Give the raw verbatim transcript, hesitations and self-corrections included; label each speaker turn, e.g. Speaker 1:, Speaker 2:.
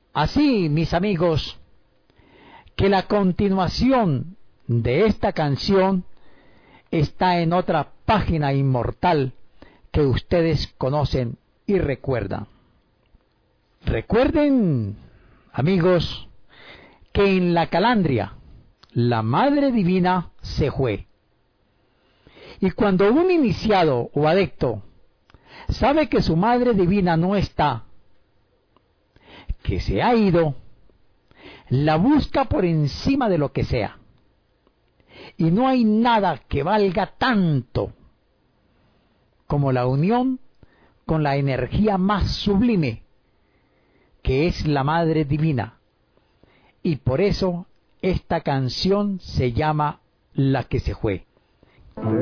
Speaker 1: Así, mis amigos, que la continuación de esta canción está en otra página inmortal que ustedes conocen y recuerdan. Recuerden, amigos, que en la calandria la Madre Divina se fue. Y cuando un iniciado o adepto sabe que su Madre Divina no está, que se ha ido, la busca por encima de lo que sea. Y no hay nada que valga tanto como la unión con la energía más sublime, que es la Madre Divina. Y por eso esta canción se llama La que se fue.